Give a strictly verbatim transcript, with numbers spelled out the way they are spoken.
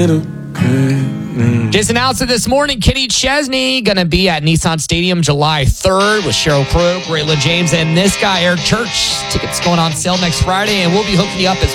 Just announced it this morning. Kenny Chesney going to be at Nissan Stadium July third with Sheryl Crow, Rayla James, and this guy, Eric Church. Tickets going on sale next Friday, and we'll be hooking you up as